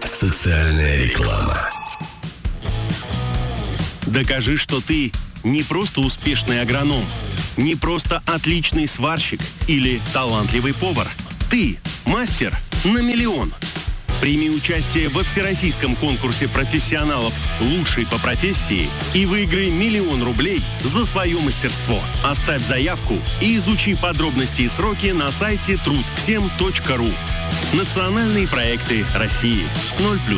Социальная реклама. Докажи, что ты не просто успешный агроном, не просто отличный сварщик или талантливый повар. Ты мастер на миллион. Прими участие во всероссийском конкурсе профессионалов «Лучший по профессии» и выиграй 1 000 000 рублей за свое мастерство. Оставь заявку и изучи подробности и сроки на сайте трудвсем.ру. Национальные проекты России. 0+.